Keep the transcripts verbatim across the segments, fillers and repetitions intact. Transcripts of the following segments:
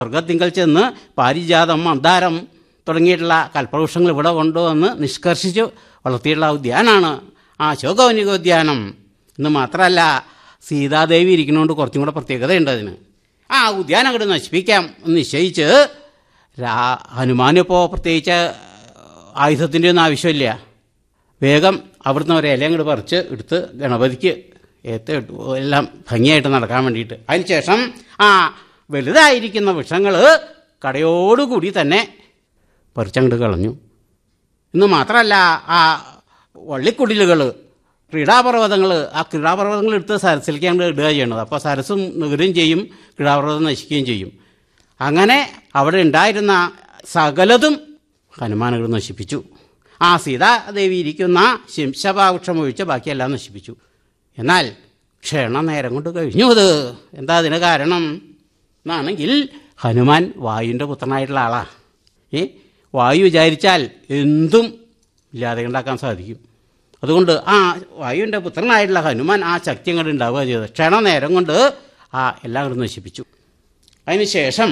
സ്വർഗത്തിങ്കൽ ചെന്ന് പാരിജാതം മന്ദാരം തുടങ്ങിയിട്ടുള്ള കൽപ്പവൃക്ഷങ്ങൾ ഇവിടെ കൊണ്ടുവന്ന് നിഷ്കർഷിച്ച് വളർത്തിയിട്ടുള്ള ഉദ്യാനമാണ് ആ അശോകവനികോദ്യാനം. എന്ന് മാത്രമല്ല, സീതാദേവി ഇരിക്കുന്നതുകൊണ്ട് കുറച്ചും കൂടെ പ്രത്യേകതയുണ്ട് അതിന്. ആ ഉദ്യാനം അങ്ങോട്ട് നശിപ്പിക്കാം എന്ന് നിശ്ചയിച്ച് രാ ഹനുമാനിപ്പോൾ പ്രത്യേകിച്ച് ആയുധത്തിൻ്റെ ഒന്നും ആവശ്യമില്ല. വേഗം അവിടുന്ന് ഒരു ഇല അങ്ങോട്ട് പറിച്ച് എടുത്ത് ഗണപതിക്ക് ഏത്ത് എല്ലാം ഭംഗിയായിട്ട് നടക്കാൻ വേണ്ടിയിട്ട്. അതിനുശേഷം ആ വലുതായിരിക്കുന്ന വൃക്ഷങ്ങൾ കടയോടുകൂടി തന്നെ പറിച്ചങ്ങോട്ട് കളഞ്ഞു. ഇന്ന് മാത്രമല്ല, ആ വള്ളിക്കുടിലുകൾ, ക്രീഡാപർവ്വതങ്ങൾ, ആ ക്രീഡാപർവ്വതങ്ങൾ എടുത്ത് സരസിലേക്ക് അങ്ങോട്ട് ഇടുക ചെയ്യണത്. അപ്പോൾ സരസും നികരുകയും ചെയ്യും, ക്രീഡാപർവ്വതം നശിക്കുകയും ചെയ്യും. അങ്ങനെ അവിടെ ഉണ്ടായിരുന്ന സകലതും ഹനുമാനുകൾ നശിപ്പിച്ചു. ആ സീതാദേവി ഇരിക്കുന്ന ശിംശപാവൃക്ഷം ഒഴിച്ച് ബാക്കിയെല്ലാം നശിപ്പിച്ചു. എന്നാൽ ക്ഷണനേരം കൊണ്ട് കഴിഞ്ഞു. അത് എന്താ അതിന് കാരണം എന്നാണെങ്കിൽ, ഹനുമാൻ വായുവിൻ്റെ പുത്രനായിട്ടുള്ള ആളാ. ഏ വായു വിചാരിച്ചാൽ എന്തും ഇല്ലാതെ ഉണ്ടാക്കാൻ സാധിക്കും. അതുകൊണ്ട് ആ വായുവിൻ്റെ പുത്രനായിട്ടുള്ള ഹനുമാൻ ആ ശക്തി അങ്ങോട്ട് ഉണ്ടാവുക ചെയ്തത്. ക്ഷണനേരം കൊണ്ട് ആ എല്ലാം കൂടെ നശിപ്പിച്ചു. അതിന് ശേഷം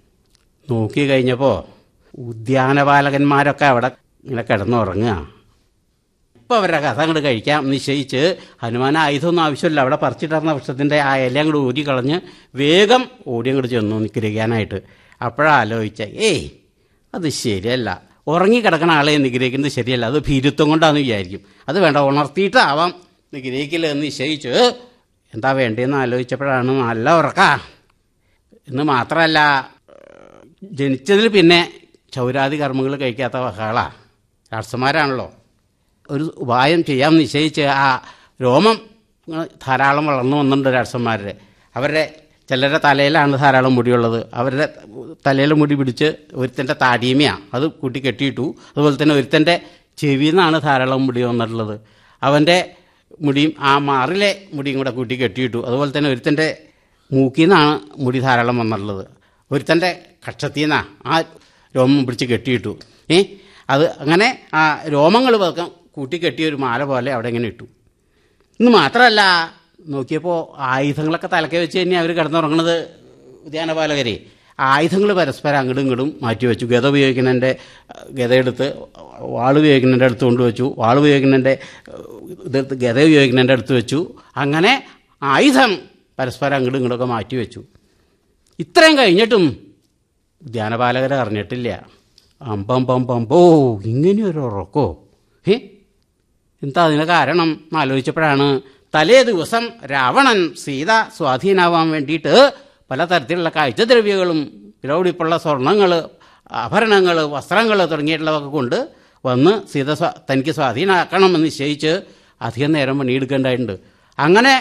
നോക്കി കഴിഞ്ഞപ്പോൾ ഉദ്യാനപാലകന്മാരൊക്കെ അവിടെ ഇങ്ങനെ കിടന്നുറങ്ങുക. ഇപ്പോൾ അവരുടെ കഥ അങ്ങോട്ട് കഴിക്കാം നിശ്ചയിച്ച് ഹനുമാൻ ആയുധമൊന്നും ആവശ്യമില്ല. അവിടെ പറിച്ചിട്ടിരുന്ന വൃക്ഷത്തിൻ്റെ ആ ഇല അങ്ങോട്ട് ഊരി കളഞ്ഞ് വേഗം ഓടി അങ്ങോട്ട് ചെന്നു നിഗ്രഹിക്കാനായിട്ട്. അപ്പോഴാണ് ആലോചിച്ച, ഏയ് അത് ശരിയല്ല, ഉറങ്ങിക്കിടക്കണ ആളെ നിഗ്രഹിക്കുന്നത് ശരിയല്ല, അത് ഭീരുത്വം കൊണ്ടാണെന്ന് വിചാരിക്കും. അത് വേണ്ട, ഉണർത്തിയിട്ടാവാം നിഗ്രഹിക്കില്ല എന്ന് നിശ്ചയിച്ച് എന്താ വേണ്ടതെന്ന് ആലോചിച്ചപ്പോഴാണ് നല്ല ഉറക്ക. എന്ന് മാത്രമല്ല, ജനിച്ചതിൽ പിന്നെ ചൗരാദി കർമ്മങ്ങൾ കഴിക്കാത്ത വകകളാണ്, രാക്ഷസന്മാരാണല്ലോ. ഒരു ഉപായം ചെയ്യാൻ നിശ്ചയിച്ച് ആ രോമം ധാരാളം വളർന്നു വന്നിട്ടുണ്ട് രാക്ഷസന്മാരുടെ. അവരുടെ ചിലരുടെ തലയിലാണ് ധാരാളം മുടിയുള്ളത്. അവരുടെ തലയിൽ മുടി പിടിച്ച് ഒരുത്തൻ്റെ താടിയമയാണ്, അത് കൂട്ടി കെട്ടിയിട്ടു. അതുപോലെ തന്നെ ഒരുത്തൻ്റെ ചെവിയിൽ നിന്നാണ് ധാരാളം മുടി വന്നിട്ടുള്ളത്. അവൻ്റെ മുടിയും ആ മാറിലെ മുടിയും കൂടെ കൂട്ടി കെട്ടിയിട്ടു. അതുപോലെ തന്നെ ഒരുത്തൻ്റെ മൂക്കിൽ നിന്നാണ് മുടി ധാരാളം വന്നിട്ടുള്ളത്. ഒരുത്തൻ്റെ കക്ഷത്തിൽ നിന്നാണ് ആ രോമം പിടിച്ച് കെട്ടിയിട്ടു. ഏ അത് അങ്ങനെ ആ രോമങ്ങൾ പതുക്കം കൂട്ടിക്കെട്ടിയ ഒരു മാല പോലെ അവിടെ ഇങ്ങനെ ഇട്ടു. ഇന്ന് മാത്രമല്ല, നോക്കിയപ്പോൾ ആയുധങ്ങളൊക്കെ തലക്കെ വെച്ച് തന്നെ അവർ കിടന്നുറങ്ങണത് ഉദ്യാനപാലകരെ. ആയുധങ്ങൾ പരസ്പരം അങ്ങോട്ടും ഇങ്ങോട്ടും മാറ്റി വെച്ചു. ഗത ഉപയോഗിക്കുന്നതിൻ്റെ ഗതയെടുത്ത് വാൾ ഉപയോഗിക്കുന്നതിൻ്റെ അടുത്ത് കൊണ്ടുവച്ചു, വാൾ ഉപയോഗിക്കുന്നതിൻ്റെ ഇതെടുത്ത് ഗത ഉപയോഗിക്കുന്നതിൻ്റെ അടുത്ത് വെച്ചു. അങ്ങനെ ആയുധം പരസ്പരം അങ്ങോട്ടും ഇങ്ങോട്ടൊക്കെ മാറ്റി വെച്ചു. ഇത്രയും കഴിഞ്ഞിട്ടും ഉദ്യാനപാലകരെ അറിഞ്ഞിട്ടില്ല. അമ്പം പം പമ്പോ ഇങ്ങനെയൊരു ഉറക്കോ? ഏ എന്താ അതിന് കാരണം എന്നാലോചിച്ചപ്പോഴാണ് തലേ ദിവസം രാവണൻ സീത സ്വാധീനാവാൻ വേണ്ടിയിട്ട് പലതരത്തിലുള്ള കാഴ്ചദ്രവ്യങ്ങളും വിലപിടിപ്പുള്ള സ്വർണ്ണങ്ങൾ, ആഭരണങ്ങൾ, വസ്ത്രങ്ങൾ തുടങ്ങിയിട്ടുള്ളതൊക്കെ കൊണ്ട് വന്ന് സീത സ്വാ തനിക്ക് സ്വാധീനമാക്കണമെന്ന് നിശ്ചയിച്ച് അധികം നേരം പണിയെടുക്കേണ്ടതായിട്ടുണ്ട്. അങ്ങനെ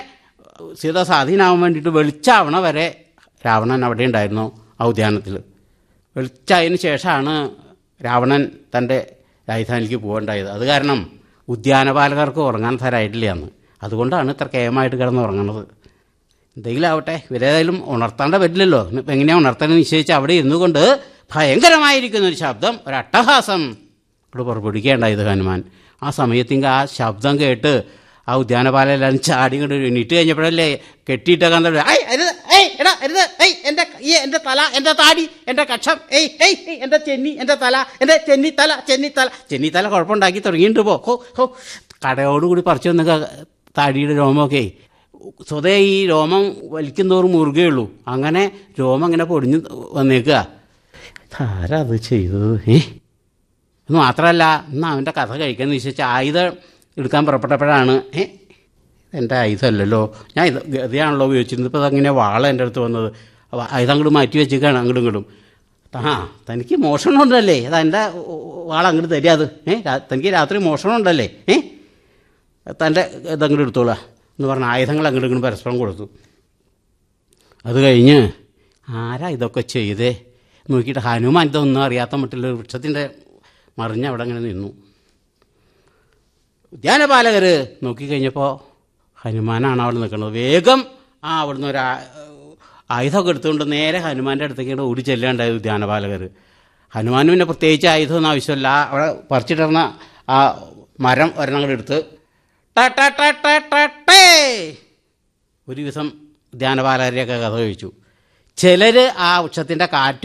സീത സ്വാധീനമാവാൻ വേണ്ടിയിട്ട് വെളിച്ചാവണ വരെ രാവണൻ അവിടെ ഉണ്ടായിരുന്നു ആ ഉദ്യാനത്തിൽ. വെളിച്ചായതിനു ശേഷമാണ് രാവണൻ തൻ്റെ രാജധാനിക്ക് പോകേണ്ടായത്. അത് കാരണം ഉദ്യാനപാലകർക്ക് ഉറങ്ങാൻ തരായിട്ടില്ല എന്ന്. അതുകൊണ്ടാണ് ഇത്ര കേമായിട്ട് കിടന്ന് ഉറങ്ങുന്നത്. എന്തെങ്കിലും ആവട്ടെ, ഇവരേതായാലും ഉണർത്താണ്ട പറ്റില്ലല്ലോ. ഇപ്പം എങ്ങനെയാണ് ഉണർത്താൻ നിശ്ചയിച്ച് അവിടെ ഇരുന്നു കൊണ്ട് ഭയങ്കരമായിരിക്കുന്ന ഒരു ശബ്ദം, ഒരു അട്ടഹാസം ഇവിടെ പുറപ്പെടുവിക്കേണ്ടായത് ഹനുമാൻ. ആ സമയത്തിൻ്റെ ആ ശബ്ദം കേട്ട് ആ ഉദ്യാനപാലം എല്ലാവരും ചാടി കൊണ്ട് എണീറ്റ് കഴിഞ്ഞപ്പോഴല്ലേ കെട്ടിയിട്ടേക്കാൻ തുടങ്ങി. ഐ അരുത്, ഏയ് എടാ അരുത്, ഏയ് എൻ്റെ ഈ എൻ്റെ തല, എൻ്റെ താടി, എൻ്റെ കക്ഷം, ഏയ് ഏയ് എൻ്റെ ചെന്നി, എൻ്റെ തല, എൻ്റെ ചെന്നിത്തല, ചെന്നിത്തല ചെന്നിത്തല കുഴപ്പമുണ്ടാക്കി തുടങ്ങിയിട്ട് പോ. ഹോ ഹോ കടയോടുകൂടി പറിച്ചു വന്നൊക്കെ താടിയുടെ രോമമൊക്കെ സ്വതേ ഈ രോമം വലിക്കുന്നോറും മുറുകയുള്ളൂ. അങ്ങനെ രോമം ഇങ്ങനെ പൊടിഞ്ഞ് വന്നേക്കുക. ആരാ അത് ചെയ്തത്? ഏ എന്ന് മാത്രമല്ല, ഇന്ന് അവൻ്റെ കഥ കഴിക്കാമെന്ന് വിശ്വസിച്ച് ആയുധം എടുക്കാൻ പുറപ്പെട്ടപ്പോഴാണ്, ഏ എൻ്റെ ആയുധമല്ലല്ലോ, ഞാൻ ഇത് ഗതിയാണല്ലോ ഉപയോഗിച്ചിരുന്നത്, ഇപ്പോൾ അതങ്ങനെ വാള എൻ്റെ അടുത്ത് വന്നത്. ആയുധം അങ്ങോട്ട് മാറ്റി വെച്ചേക്കാണ് അങ്ങോട്ടും ഇങ്ങോട്ടും. ആ തനിക്ക് മോഷണം ഉണ്ടല്ലേ, അതാ എൻ്റെ വാള അങ്ങോട്ട് തരിക. അത് ഏ തനിക്ക് രാത്രി മോഷണം ഉണ്ടല്ലേ, ഏ തൻ്റെ ഇതങ്ങോട്ട് എടുത്തോളാം എന്ന് പറഞ്ഞ ആയുധങ്ങൾ അങ്ങോട്ടും ഇങ്ങോട്ടും പരസ്പരം കൊടുത്തു. അത് കഴിഞ്ഞ് ആരാ ഇതൊക്കെ ചെയ്തേ നോക്കിയിട്ട് ഹനുമാൻ ഇതൊന്നും അറിയാത്ത മറ്റുള്ള ഒരു വൃക്ഷത്തിൻ്റെ മറിഞ്ഞ് അവിടെ അങ്ങനെ നിന്നു. ഉദ്യാനപാലകർ നോക്കിക്കഴിഞ്ഞപ്പോൾ ഹനുമാനാണ് അവിടെ നിൽക്കുന്നത്. വേഗം ആ അവിടുന്ന് ഒരു ആയുധമൊക്കെ എടുത്തുകൊണ്ട് നേരെ ഹനുമാൻ്റെ അടുത്തേക്ക് ഓടി ചെല്ലേണ്ടായത് ഉദ്യാനപാലകർ. ഹനുമാനും പിന്നെ പ്രത്യേകിച്ച് ആയുധമൊന്നും ആവശ്യമില്ല. അവിടെ പറിച്ചിട്ടിരുന്ന ആ മരം ഒരെണ്ണം കൂടെ എടുത്ത് ഒരു ദിവസം ഉദ്യാനപാലകരെയൊക്കെ കഥ കഴിച്ചു. ചിലർ ആ വൃക്ഷത്തിൻ്റെ കാറ്റ്